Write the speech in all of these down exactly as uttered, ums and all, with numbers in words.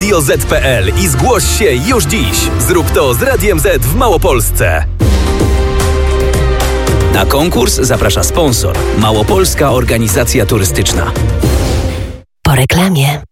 radio zet kropka pe el i zgłoś się już dziś. Zrób to z Radiem Z w Małopolsce. Na konkurs zaprasza sponsor. Małopolska Organizacja Turystyczna. Po reklamie.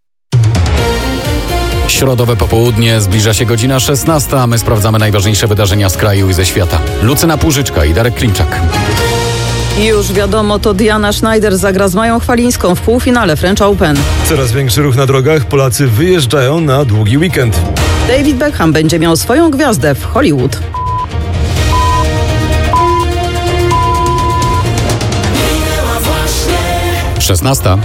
Środowe popołudnie, zbliża się godzina szesnasta, a my sprawdzamy najważniejsze wydarzenia z kraju i ze świata. Lucyna Płużyczka i Darek Klimczak. Już wiadomo, to Diana Schneider zagra z Mają Chwalińską w półfinale French Open. Coraz większy ruch na drogach, Polacy wyjeżdżają na długi weekend. David Beckham będzie miał swoją gwiazdę w Hollywood. szesnasta.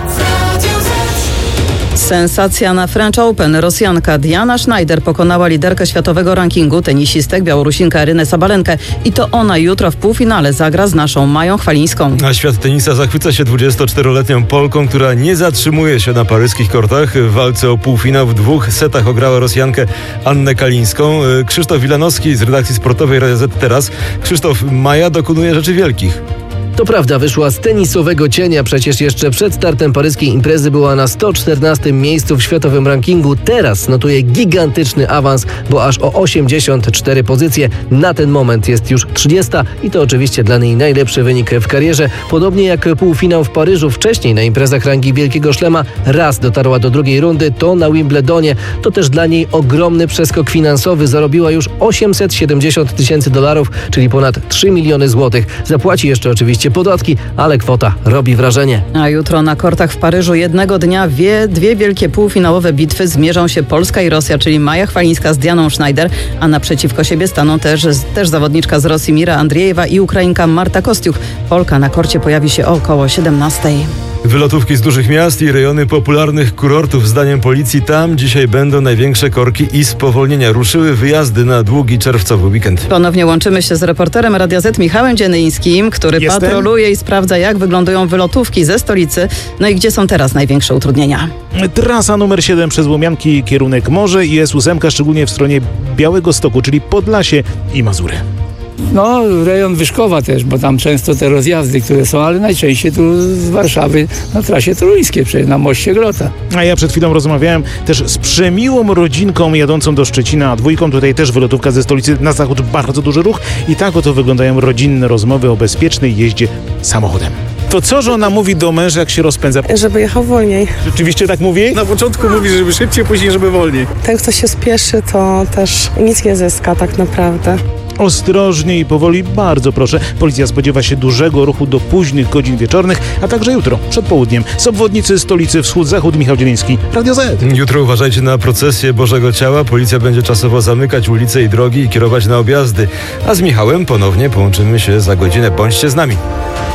Sensacja na French Open. Rosjanka Diana Schneider pokonała liderkę światowego rankingu tenisistek Białorusinkę Arynę Sabalenkę i to ona jutro w półfinale zagra z naszą Mają Chwalińską. A świat tenisa zachwyca się dwudziestoczteroletnią Polką, która nie zatrzymuje się na paryskich kortach. W walce o półfinał w dwóch setach ograła Rosjankę Annę Kalińską. Krzysztof Wilanowski z redakcji sportowej Radia Z teraz. Krzysztof, Maja dokonuje rzeczy wielkich. To prawda, wyszła z tenisowego cienia, przecież jeszcze przed startem paryskiej imprezy była na sto czternastym miejscu w światowym rankingu. Teraz notuje gigantyczny awans, bo aż o osiemdziesiąt cztery pozycje. Na ten moment jest już trzydziesta i to oczywiście dla niej najlepszy wynik w karierze. Podobnie jak półfinał w Paryżu, wcześniej na imprezach rangi Wielkiego Szlema raz dotarła do drugiej rundy, to na Wimbledonie. To też dla niej ogromny przeskok finansowy. Zarobiła już osiemset siedemdziesiąt tysięcy dolarów, czyli ponad trzy miliony złotych. Zapłaci jeszcze oczywiście podatki, ale kwota robi wrażenie. A jutro na kortach w Paryżu jednego dnia wie, dwie wielkie półfinałowe bitwy zmierzą się Polska i Rosja, czyli Maja Chwalińska z Dianą Schneider, a naprzeciwko siebie staną też, też zawodniczka z Rosji Mira Andriejewa i Ukrainka Marta Kostiuch. Polka na korcie pojawi się o około siedemnastej. Wylotówki z dużych miast i rejony popularnych kurortów. Zdaniem policji tam dzisiaj będą największe korki i spowolnienia. Ruszyły wyjazdy na długi czerwcowy weekend. Ponownie łączymy się z reporterem Radia Z Michałem Dzienyńskim, który Jestem. patroluje i sprawdza, jak wyglądają wylotówki ze stolicy. No i gdzie są teraz największe utrudnienia? Trasa numer siedem przez Łomianki, kierunek morze i S ósem, szczególnie w stronie Białegostoku, czyli Podlasie i Mazury. No, rejon Wyszkowa też, bo tam często te rozjazdy, które są, ale najczęściej tu z Warszawy na trasie toruńskiej, przecież na moście Grota. A ja przed chwilą rozmawiałem też z przemiłą rodzinką jadącą do Szczecina, a dwójką tutaj też wylotówka ze stolicy na zachód, bardzo duży ruch i tak oto wyglądają rodzinne rozmowy o bezpiecznej jeździe samochodem. To co żona mówi do męża, jak się rozpędza? Żeby jechał wolniej. Rzeczywiście tak mówi? Na początku mówi, żeby szybciej, później, żeby wolniej. Ten, kto się spieszy, to też nic nie zyska tak naprawdę. Ostrożnie i powoli, bardzo proszę. Policja spodziewa się dużego ruchu do późnych godzin wieczornych, a także jutro, przed południem. Z obwodnicy stolicy wschód-zachód, Michał Dzieliński, Radio Z. Jutro uważajcie na procesję Bożego Ciała. Policja będzie czasowo zamykać ulice i drogi i kierować na objazdy. A z Michałem ponownie połączymy się za godzinę. Bądźcie z nami.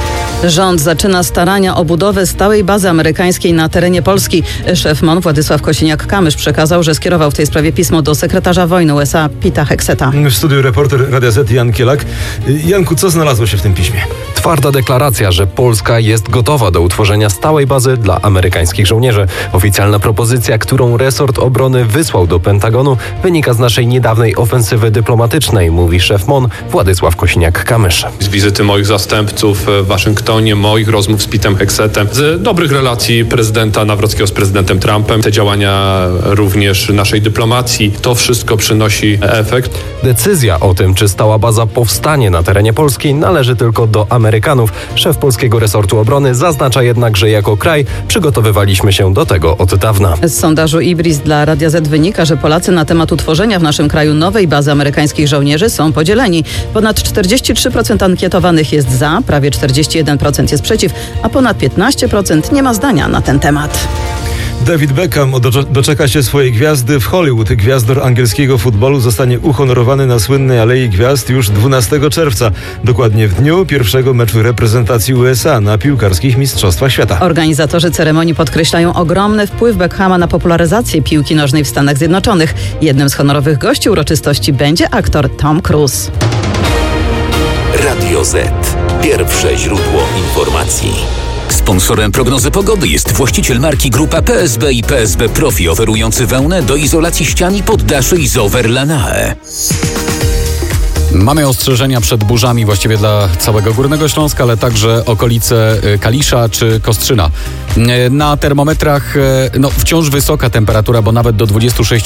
Rząd zaczyna starania o budowę stałej bazy amerykańskiej na terenie Polski. Szef M O N Władysław Kosiniak-Kamysz przekazał, że skierował w tej sprawie pismo do sekretarza wojny U S A Pita Hegseta. W studiu reporter Radia Z Jan Kielak. Janku, co znalazło się w tym piśmie? Twarda deklaracja, że Polska jest gotowa do utworzenia stałej bazy dla amerykańskich żołnierzy. Oficjalna propozycja, którą resort obrony wysłał do Pentagonu, wynika z naszej niedawnej ofensywy dyplomatycznej, mówi szef M O N Władysław Kosiniak-Kamysz. Z wizyty moich zastępców w Waszyngtonie, moich rozmów z Pitem Hegsetem, z dobrych relacji prezydenta Nawrockiego z prezydentem Trumpem, te działania również naszej dyplomacji, to wszystko przynosi efekt. Decyzja o tym, czy stała baza powstanie na terenie Polski, należy tylko do Amerykanów. Szef polskiego resortu obrony zaznacza jednak, że jako kraj przygotowywaliśmy się do tego od dawna. Z sondażu Ibris dla Radia Z wynika, że Polacy na temat utworzenia w naszym kraju nowej bazy amerykańskich żołnierzy są podzieleni. Ponad czterdzieści trzy procent ankietowanych jest za, prawie czterdzieści jeden procent jest przeciw, a ponad piętnaście procent nie ma zdania na ten temat. David Beckham doczeka się swojej gwiazdy w Hollywood. Gwiazdor angielskiego futbolu zostanie uhonorowany na słynnej Alei Gwiazd już dwunastego czerwca, dokładnie w dniu pierwszego meczu reprezentacji U S A na piłkarskich Mistrzostwach Świata. Organizatorzy ceremonii podkreślają ogromny wpływ Beckhama na popularyzację piłki nożnej w Stanach Zjednoczonych. Jednym z honorowych gości uroczystości będzie aktor Tom Cruise. Radio Z. Pierwsze źródło informacji. Sponsorem prognozy pogody jest właściciel marki Grupa P S B i P S B Profi, oferujący wełnę do izolacji ścian i poddaszy Isover Lanae. Mamy ostrzeżenia przed burzami właściwie dla całego Górnego Śląska, ale także okolice Kalisza czy Kostrzyna. Na termometrach no, wciąż wysoka temperatura, bo nawet do dwudziestu sześciu